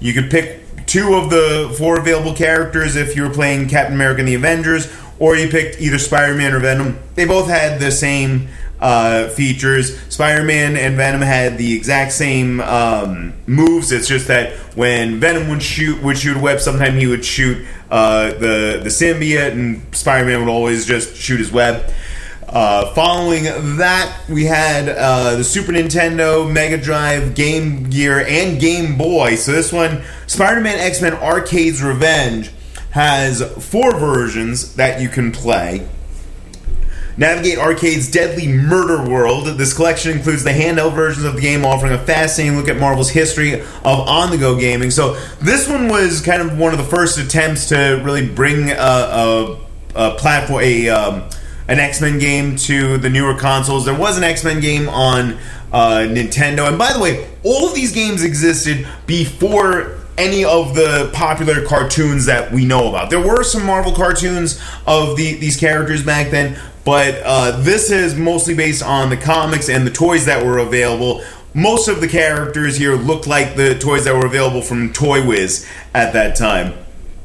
You could pick 2 of the 4 available characters if you were playing Captain America and the Avengers, or you picked either Spider-Man or Venom. They both had the same features. Spider-Man and Venom had the exact same moves. It's just that when Venom would shoot a web, sometimes he would shoot the symbiote, and Spider-Man would always just shoot his web. Following that, we had the Super Nintendo, Mega Drive, Game Gear, and Game Boy. So this one, Spider-Man X-Men Arcade's Revenge, has 4 versions that you can play. Navigate Arcade's Deadly Murder World. This collection includes the handheld versions of the game, offering a fascinating look at Marvel's history of on-the-go gaming. So this one was kind of one of the first attempts to really bring a platform, an X-Men game to the newer consoles. There was an X-Men game on Nintendo. And by the way, all of these games existed before any of the popular cartoons that we know about. There were some Marvel cartoons of these characters back then, but this is mostly based on the comics and the toys that were available. Most of the characters here looked like the toys that were available from Toy Wiz at that time.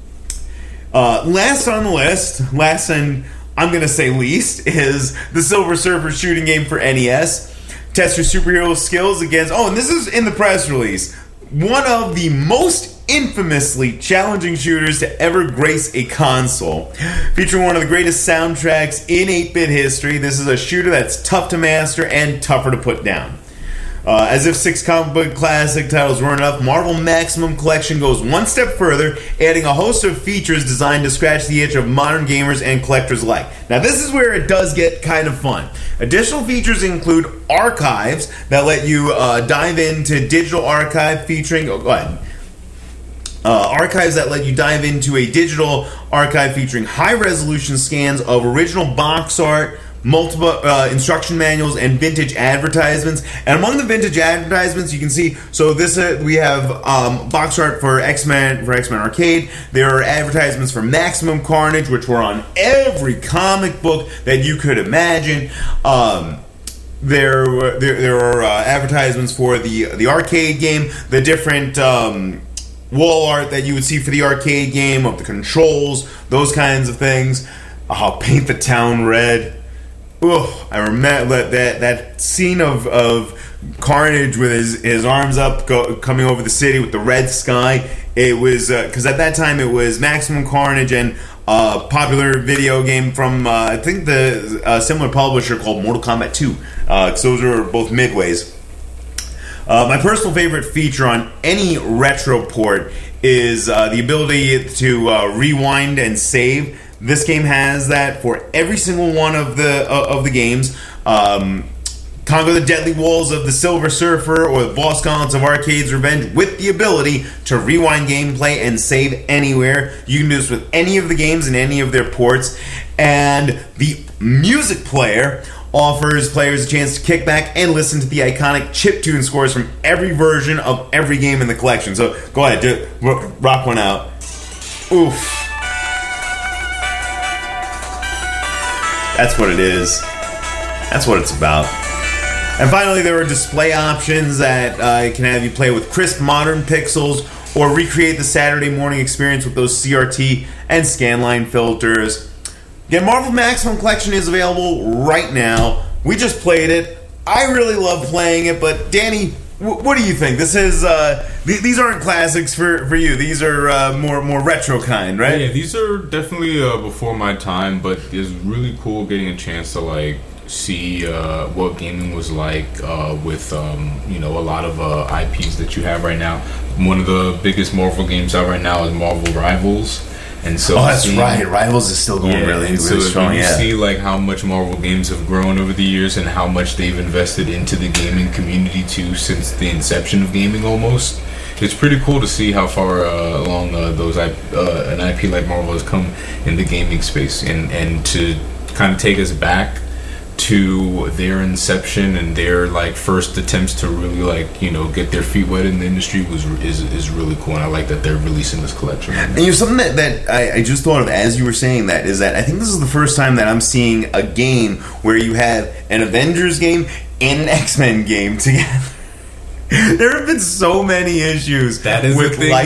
Last on the list, last and I'm going to say least, is the Silver Surfer shooting game for NES. Test your superhero skills against... Oh, and this is in the press release. One of the most infamously challenging shooters to ever grace a console. Featuring one of the greatest soundtracks in 8-bit history, this is a shooter that's tough to master and tougher to put down. As if 6 comic book classic titles weren't enough, Marvel Maximum Collection goes one step further, adding a host of features designed to scratch the itch of modern gamers and collectors alike. Now, this is where it does get kind of fun. Additional features include archives that let you dive into digital archive featuring... Oh, go ahead. Archives that let you dive into a digital archive featuring high-resolution scans of original box art, multiple instruction manuals, and vintage advertisements. And among the vintage advertisements, you can see, so this we have box art for X-Men Arcade. There are advertisements for Maximum Carnage, which were on every comic book that you could imagine. There are advertisements for the arcade game, the different wall art that you would see for the arcade game, of the controls, those kinds of things. Paint the town red. Oh, I remember that scene of Carnage with his arms up coming over the city with the red sky. It was because at that time it was Maximum Carnage and popular video game from I think the similar publisher called Mortal Kombat 2. Because those are both Midways. My personal favorite feature on any retro port is the ability to rewind and save. This game has that for every single one of the games. Conquer the deadly walls of the Silver Surfer or the boss gauntlets of Arcade's Revenge with the ability to rewind gameplay and save anywhere. You can do this with any of the games and any of their ports. And the music player offers players a chance to kick back and listen to the iconic chiptune scores from every version of every game in the collection. So go ahead, rock one out. Oof. That's what it is. That's what it's about. And finally, there are display options that can have you play with crisp modern pixels or recreate the Saturday morning experience with those CRT and scanline filters. Again, Marvel Maximum Collection is available right now. We just played it. I really love playing it, but Danny, what do you think? This is these aren't classics for you. These are more retro kind, right? Yeah, these are definitely before my time, but it's really cool getting a chance to see what gaming was like with a lot of IPs that you have right now. One of the biggest Marvel games out right now is Marvel Rivals. And so that's right. Rivals is still going really strong. You see how much Marvel games have grown over the years and how much they've invested into the gaming community too since the inception of gaming almost. It's pretty cool to see how far along an IP like Marvel has come in the gaming space, and to kind of take us back to their inception and their first attempts to really get their feet wet in the industry is really cool, and I like that they're releasing this collection right now. And something that I just thought of as you were saying that is that I think this is the first time that I'm seeing a game where you have an Avengers game and an X-Men game together. There have been so many issues with